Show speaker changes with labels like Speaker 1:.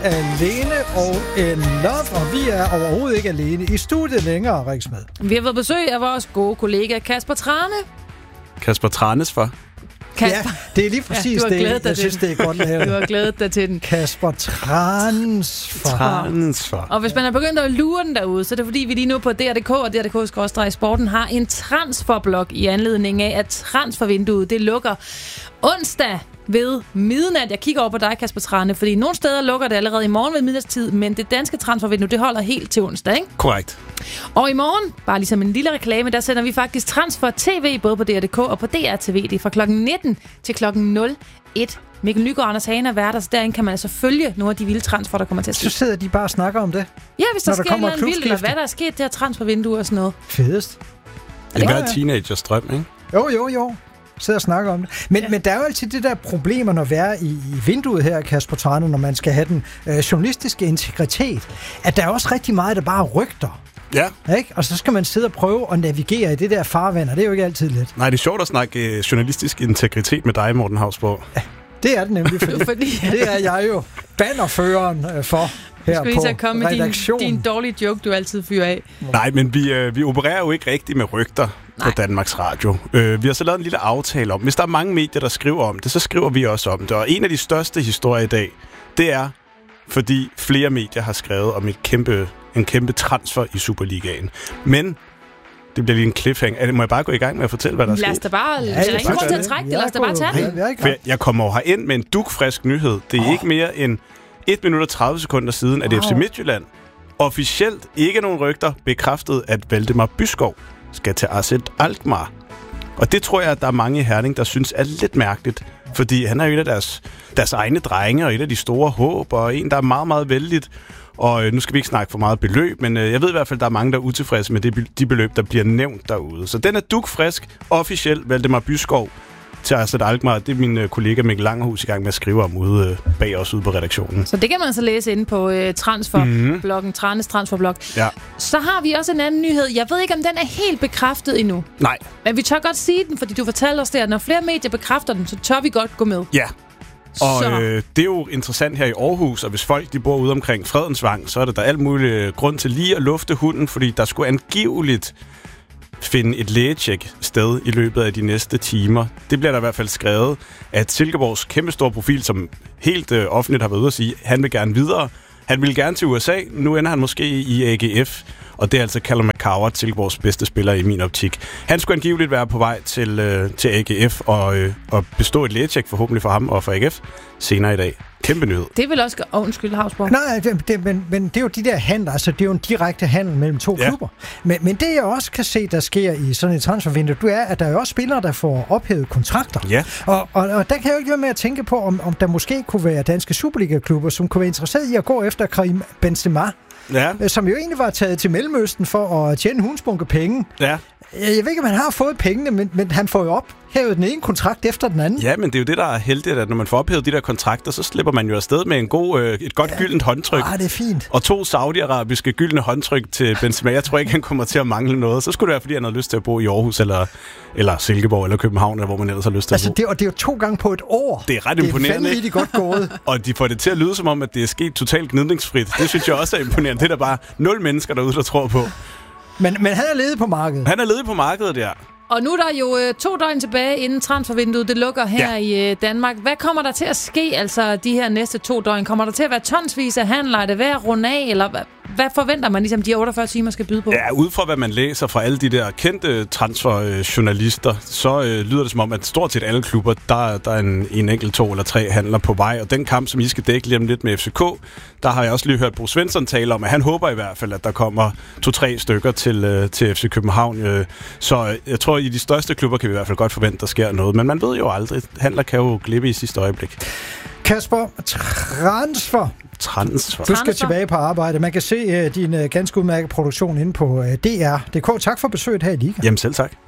Speaker 1: alene og in love, og vi er overhovedet ikke alene i studiet længere, Riksmed.
Speaker 2: Vi har fået besøg af vores gode kollega Kasper Trane.
Speaker 3: Kasper Tranes for?
Speaker 1: Kasper. Ja, det er lige præcis det. Jeg synes, det er godt lavet.
Speaker 2: Du har glædet dig til den.
Speaker 1: Kasper Transfer.
Speaker 2: Og hvis man er begyndt at lure den derude, så er det fordi, vi lige nu på DR.dk og DR.dk/sporten har en transferblog i anledning af, at transfervinduet det lukker onsdag ved midnat. Jeg kigger over på dig, Kasper Trane, fordi nogle steder lukker det allerede i morgen ved midnatstid, men det danske transfervindue, det holder helt til onsdag, ikke?
Speaker 3: Korrekt.
Speaker 2: Og i morgen, bare ligesom en lille reklame, der sender vi faktisk Transfer TV, både på DR.dk og på DRTV. Det er fra klokken 19 til klokken 01. Mikkel Nygaard og Anders Hagen er værter, så derinde kan man altså følge nogle af de vilde transfer, der kommer til at ske.
Speaker 1: Så sidder de bare og snakker om det?
Speaker 2: Ja, hvis der sker noget vildt, eller hvad der er sket, det her transfervindue og sådan noget.
Speaker 1: Fedest.
Speaker 3: Det er hver teenagers drøm, ikke?
Speaker 1: Jo. Sidder og snakker om det. Men der er jo altid det der problemer, når vi er i vinduet her, Kasper Trane, når man skal have den journalistiske integritet, at der er også rigtig meget, der bare rygter.
Speaker 3: Ja.
Speaker 1: Ikke? Og så skal man sidde og prøve at navigere i det der farvand, og det er jo ikke altid let.
Speaker 3: Nej, det er sjovt at snakke journalistisk integritet med dig, Morten Hausborg.
Speaker 1: Ja, det er det nemlig, fordi det er jeg jo bannerføreren for. Her
Speaker 2: skal vi så komme med din dårlige joke, du altid fyrer af.
Speaker 3: Nej, men vi opererer jo ikke rigtigt med rygter på Danmarks Radio. Vi har så lavet en lille aftale om, hvis der er mange medier, der skriver om det, så skriver vi også om det. Og en af de største historier i dag, det er, fordi flere medier har skrevet om en kæmpe transfer i Superligaen. Men det bliver lige en cliffhanger. Må jeg bare gå i gang med at fortælle, hvad der er sket?
Speaker 2: Lad os da bare... Der er ingen grund til at trække det. Lad os da bare tage den.
Speaker 3: Jeg kommer over herind med en dugfrisk nyhed. Det er ikke mere end 1 minut og 30 sekunder siden, at FC Midtjylland officielt, ikke nogen rygter, bekræftede, at Valdemar Byskov skal til AZ Alkmaar. Og det tror jeg, at der er mange i Herning, der synes er lidt mærkeligt, fordi han er jo et af deres egne drenge, og et af de store håb, og en, der er meget, meget vældigt. Og nu skal vi ikke snakke for meget beløb, men jeg ved i hvert fald, at der er mange, der er utilfredse med de beløb, der bliver nævnt derude. Så den er dugfrisk, officielt Valdemar Byskov til AZ Alkmaar. Det er min kollega Mikkel Langerhus i gang med at skrive om ude bag os ude på redaktionen.
Speaker 2: Så det kan man så læse inde på transferbloggen, Tranes transferblog. Ja. Så har vi også en anden nyhed. Jeg ved ikke, om den er helt bekræftet endnu.
Speaker 3: Nej.
Speaker 2: Men vi tør godt sige den, fordi du fortalte os det, at når flere medier bekræfter den, så tør vi godt gå med.
Speaker 3: Ja. Og det er jo interessant her i Aarhus, og hvis folk de bor ude omkring Fredensvang, så er der alt muligt grund til lige at lufte hunden, fordi der skulle angiveligt finde et lægetjek sted i løbet af de næste timer. Det bliver der i hvert fald skrevet, at Silkeborgs kæmpestore profil, som helt offentligt har været ude at sige, han vil gerne videre. Han vil gerne til USA. Nu ender han måske i AGF, og det er altså Callum McCoward, Silkeborgs bedste spiller i min optik. Han skulle angiveligt være på vej til AGF og bestå et lægetjek forhåbentlig for ham og for AGF senere i dag. Kæmpe nyhed.
Speaker 2: Det vil også... undskyld, Hausborg.
Speaker 1: Nej, men det er jo de der handler, altså det er jo en direkte handel mellem to klubber. Men det jeg også kan se, der sker i sådan et transfervindue, du er, at der er jo også spillere, der får ophævet kontrakter.
Speaker 3: Ja.
Speaker 1: Og der kan jeg jo ikke være med at tænke på, om der måske kunne være danske Superliga-klubber, som kunne være interesseret i at gå efter Karim Benzema, som jo egentlig var taget til Mellemøsten for at tjene hundsbunke penge. Ja. Jeg ved ikke, om han har fået pengene, men han får jo ophævet den ene kontrakt efter den anden.
Speaker 3: Ja, men det er jo det, der er heldigt, at når man får ophævet de der kontrakter, så slipper man jo afsted med et godt gyldent håndtryk.
Speaker 1: Det er fint.
Speaker 3: Og 2 saudiarabiske gyldne håndtryk til Benzema. Jeg tror ikke, han kommer til at mangle noget. Så skulle det være, fordi han havde lyst til at bo i Aarhus, eller Silkeborg, eller København, eller hvor man ellers har lyst til at bo.
Speaker 1: Det er jo 2 gange på et år.
Speaker 3: Det er ret imponerende.
Speaker 1: Det er godt gået.
Speaker 3: Og de får det til at lyde som om, at det er sket totalt gnidningsfrit. Det synes jeg også er imponerende. Det er der bare 0 mennesker derude, der tror på.
Speaker 1: Men han er ledet på markedet.
Speaker 3: Han er ledet på markedet, ja.
Speaker 2: Og nu er der jo 2 døgn tilbage, inden transfervinduet det lukker her i Danmark. Hvad kommer der til at ske, altså de her næste 2 døgn? Kommer der til at være tonsvis af handler? Er det ved at runde af, eller hvad forventer man, ligesom de 48 timer skal byde på?
Speaker 3: Ja, ud fra hvad man læser fra alle de der kendte transferjournalister, så lyder det som om, at stort set alle klubber, der er en enkelt 2 eller 3 handler på vej. Og den kamp, som I skal dække lige om lidt med FCK, der har jeg også lige hørt Bo Svensson tale om, at han håber i hvert fald, at der kommer 2-3 stykker til FC København. Så jeg tror, i de største klubber kan vi i hvert fald godt forvente, der sker noget. Men man ved jo aldrig. Handler kan jo glippe i sidste øjeblik.
Speaker 1: Kasper, transfer. Du skal tilbage på arbejde. Man kan se din ganske udmærkede produktion inde på DR.dk. Tak for besøget her i Liga.
Speaker 3: Jamen selv tak.